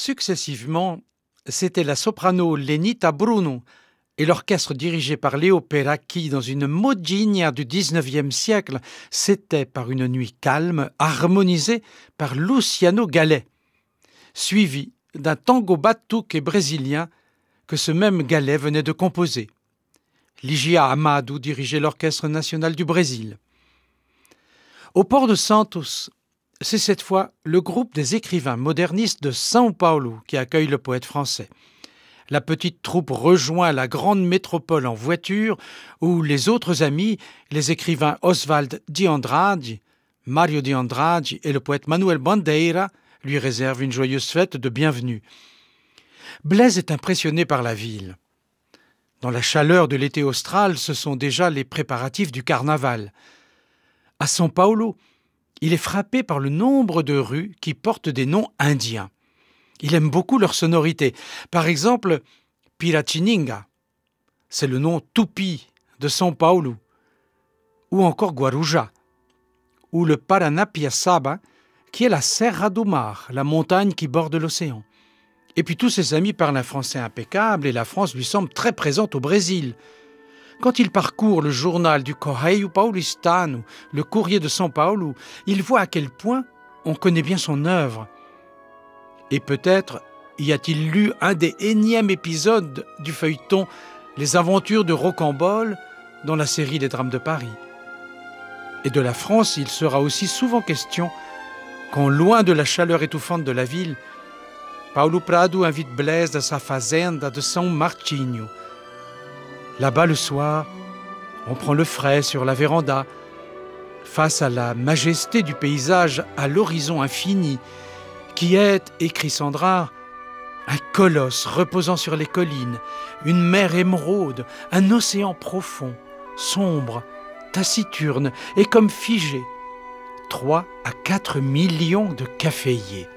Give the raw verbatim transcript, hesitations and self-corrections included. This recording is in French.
Successivement, c'était la soprano Lenita Bruno et l'orchestre dirigé par Leo Pera qui, dans une modinha du dix-neuvième siècle, s'était, par une nuit calme, harmonisé par Luciano Gallet, suivi d'un tango batuque brésilien que ce même Gallet venait de composer. Ligia Amado dirigeait l'Orchestre national du Brésil. Au port de Santos, c'est cette fois le groupe des écrivains modernistes de São Paulo qui accueille le poète français. La petite troupe rejoint la grande métropole en voiture où les autres amis, les écrivains Oswald de Andrade, Mario de Andrade et le poète Manuel Bandeira, lui réservent une joyeuse fête de bienvenue. Blaise est impressionné par la ville. Dans la chaleur de l'été austral, ce sont déjà les préparatifs du carnaval. À São Paulo, il est frappé par le nombre de rues qui portent des noms indiens. Il aime beaucoup leur sonorité. Par exemple, Piratininga, c'est le nom tupi de São Paulo, ou encore Guarujá, ou le Paranapiacaba, qui est la Serra do Mar, la montagne qui borde l'océan. Et puis tous ses amis parlent un français impeccable et la France lui semble très présente au Brésil. Quand il parcourt le journal du Correio Paulistano, le courrier de São Paulo, il voit à quel point on connaît bien son œuvre. Et peut-être y a-t-il lu un des énièmes épisodes du feuilleton Les aventures de Rocambole dans la série Les Drames de Paris. Et de la France, il sera aussi souvent question quand, loin de la chaleur étouffante de la ville, Paulo Prado invite Blaise à sa fazenda de São Martinho. Là-bas, le soir, on prend le frais sur la véranda, face à la majesté du paysage à l'horizon infini, qui est, écrit Sandrard, un colosse reposant sur les collines, une mer émeraude, un océan profond, sombre, taciturne et comme figé, trois à quatre millions de caféiers.